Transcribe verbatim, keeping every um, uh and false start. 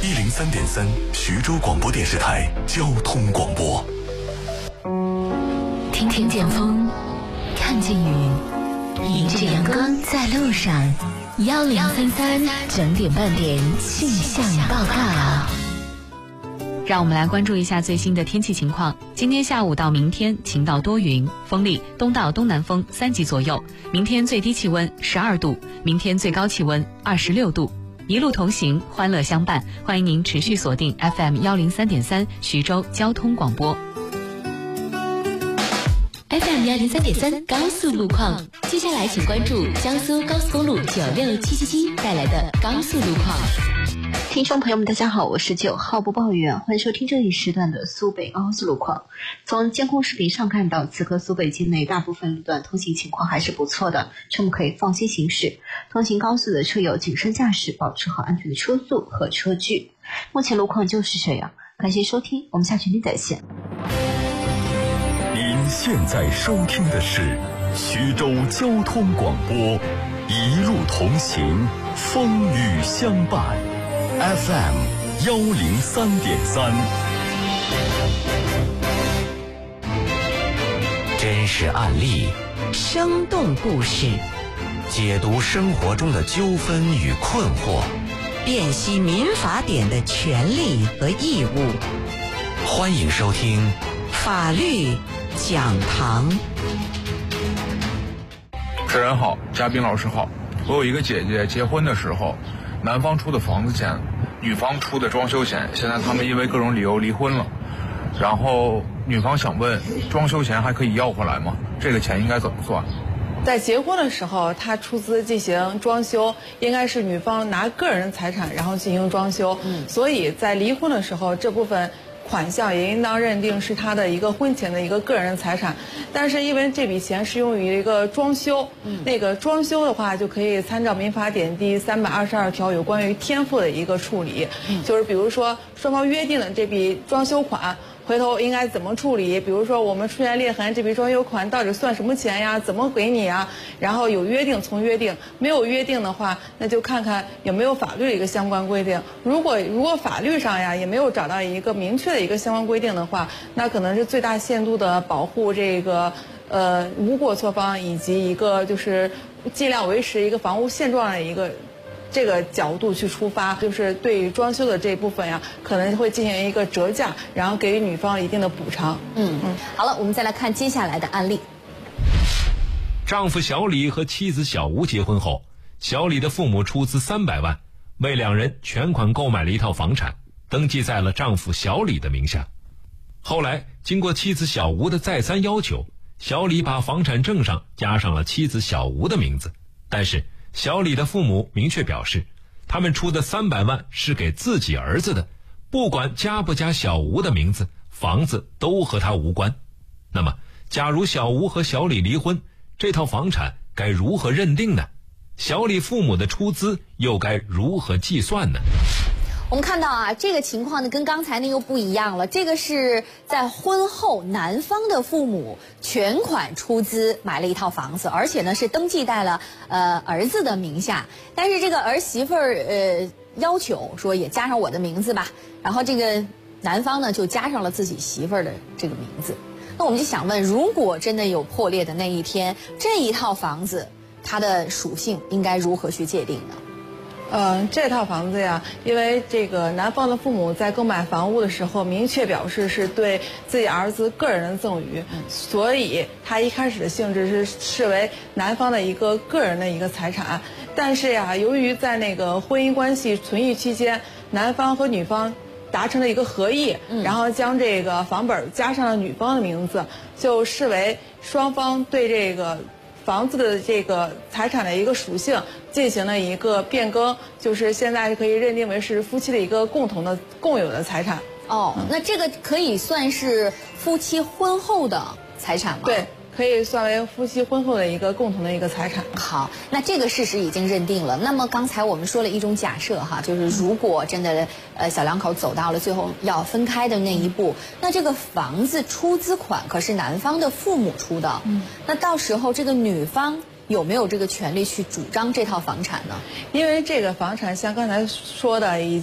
一零三点三徐州广播电视台交通广播。 听听见风，看见雨，迎着阳光在路上。幺零三三整点半点气象报告。 让我们来关注一下最新的天气情况。今天下午到明天晴到多云，风力东到东南风三级左右。明天最低气温十二度，明天最高气温二十六度。一路同行，欢乐相伴。欢迎您持续锁定 F M 幺零三点三徐州交通广播。 F M 幺零三点三高速路况，接下来请关注江苏高速公路九六七七七带来的高速路况。 听众朋友们大家好，我是九号播报员，欢迎收听这一时段的苏北高速路况。从监控视频上看到，此刻苏北境内大部分路段通行情况还是不错的，车们可以放心行驶。通行高速的车友谨慎驾驶，保持好安全的车速和车距。目前路况就是这样，感谢收听，我们下全天再见。 您现在收听的是徐州交通广播，一路同行，风雨相伴。F M 幺零三点三，真实案例， 生动故事， 解读生活中的纠纷与困惑， 辨析民法典的权利和义务。 欢迎收听法律讲堂。 主持人好，嘉宾老师好。我有一个姐姐，结婚的时候男方出的房子钱，女方出的装修钱，现在他们因为各种理由离婚了，然后女方想问，装修钱还可以要回来吗？这个钱应该怎么算？ 在结婚的时候，他出资进行装修，应该是女方拿个人财产然后进行装修，嗯，所以在离婚的时候，这部分款项也应当认定是他的一个婚前的一个个人财产，但是因为这笔钱是用于一个装修，嗯，那个装修的话就可以参照民法典第三百二十二条有关于天赋的一个处理，嗯，就是比如说双方约定的这笔装修款回头应该怎么处理，比如说我们出现裂痕，这笔装修款到底算什么钱呀，怎么给你啊，然后有约定从约定，没有约定的话，那就看看有没有法律的一个相关规定。如果如果法律上呀也没有找到一个明确的一个相关规定的话，那可能是最大限度的保护这个呃无过错方，以及一个就是尽量维持一个房屋现状的一个这个角度去出发，就是对于装修的这一部分呀，可能会进行一个折价，然后给予女方一定的补偿。 嗯嗯，好了，我们再来看接下来的案例。 丈夫小李和妻子小吴结婚后，小李的父母出资三百万，为两人全款购买了一套房产，登记在了丈夫小李的名下。后来经过妻子小吴的再三要求，小李把房产证上加上了妻子小吴的名字，但是小李的父母明确表示，他们出的三百万是给自己儿子的，不管加不加小吴的名字，房子都和他无关。那么假如小吴和小李离婚，这套房产该如何认定呢？小李父母的出资又该如何计算呢？ 我们看到啊，这个情况呢跟刚才那又不一样了。这个是在婚后男方的父母全款出资买了一套房子，而且呢是登记在了呃儿子的名下。但是这个儿媳妇儿呃要求说也加上我的名字吧，然后这个男方呢就加上了自己媳妇儿的这个名字。那我们就想问，如果真的有破裂的那一天，这一套房子它的属性应该如何去界定呢？ 嗯，这套房子呀，因为这个男方的父母在购买房屋的时候明确表示是对自己儿子个人的赠与，所以他一开始的性质是视为男方的一个个人的一个财产。但是呀，由于在那个婚姻关系存续期间，男方和女方达成了一个合议，嗯、然后将这个房本加上了女方的名字，就视为双方对这个房子的这个财产的一个属性进行了一个变更，就是现在可以认定为是夫妻的一个共同的共有的财产。 哦，嗯、那这个可以算是夫妻婚后的财产吗？ 对，可以算为夫妻婚后的一个共同的一个财产。 好，那这个事实已经认定了。那么刚才我们说了一种假设哈，就是如果真的呃小两口走到了最后要分开的那一步，那这个房子出资款可是男方的父母出的，嗯，那到时候这个女方有没有这个权利去主张这套房产呢？ 因为这个房产像刚才说的，已